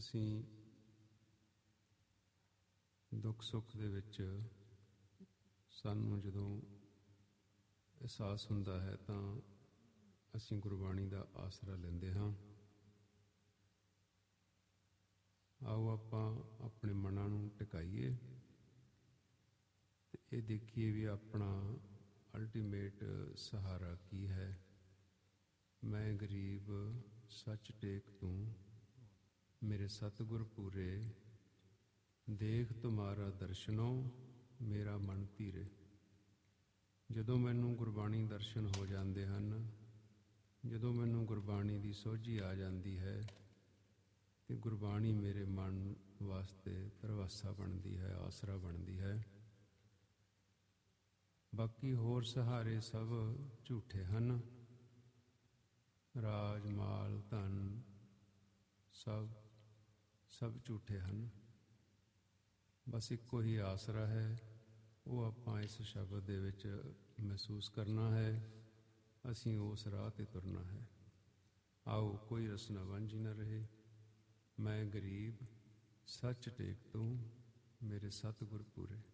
ਅਸੀਂ ਦੁੱਖ ਸੁੱਖ ਦੇ ਵਿੱਚ ਸਾਨੂੰ ਜਦੋਂ ਅਹਿਸਾਸ ਹੁੰਦਾ ਹੈ ਤਾਂ ਅਸੀਂ ਗੁਰਬਾਣੀ ਦਾ ਆਸਰਾ ਲੈਂਦੇ ਹਾਂ। ਆਓ ਆਪਾਂ ਆਪਣੇ ਮਨਾਂ ਨੂੰ ਟਿਕਾਈਏ ਤੇ ਇਹ ਦੇਖੀਏ ਵੀ ਆਪਣਾ ਅਲਟੀਮੇਟ ਸਹਾਰਾ ਕੀ ਹੈ। ਮੈਂ ਗਰੀਬ ਸੱਚ ਟੇਕ ਤੂੰ, ਮੇਰੇ ਸਤਿਗੁਰ ਪੂਰੇ, ਦੇਖ ਤੁਮਾਰਾ ਦਰਸ਼ਨੋ, ਮੇਰਾ ਮਨ ਧੀਰੇ। ਜਦੋਂ ਮੈਨੂੰ ਗੁਰਬਾਣੀ ਦਰਸ਼ਨ ਹੋ ਜਾਂਦੇ ਹਨ, ਜਦੋਂ ਮੈਨੂੰ ਗੁਰਬਾਣੀ ਦੀ ਸੋਝੀ ਆ ਜਾਂਦੀ ਹੈ ਤੇ ਗੁਰਬਾਣੀ ਮੇਰੇ ਮਨ ਵਾਸਤੇ ਧਰਵਾਸਾ ਬਣਦੀ ਹੈ, ਆਸਰਾ ਬਣਦੀ ਹੈ। ਬਾਕੀ ਹੋਰ ਸਹਾਰੇ ਸਭ ਝੂਠੇ ਹਨ। ਰਾਜ ਮਾਲ ਧਨ ਸਭ ਝੂਠੇ ਹਨ। ਬਸ ਇੱਕੋ ਹੀ ਆਸਰਾ ਹੈ, ਉਹ ਆਪਾਂ ਇਸ ਸ਼ਬਦ ਦੇ ਵਿੱਚ ਮਹਿਸੂਸ ਕਰਨਾ ਹੈ। ਅਸੀਂ ਉਸ ਰਾਹ 'ਤੇ ਤੁਰਨਾ ਹੈ। ਆਓ ਕੋਈ ਰਸਨਾ ਵਾਂਝੀ ਨਾ ਰਹੇ। ਮੈਂ ਗਰੀਬ ਸੱਚ ਟੇਕ ਤੂੰ, ਮੇਰੇ ਸਤਿਗੁਰ ਪੂਰੇ।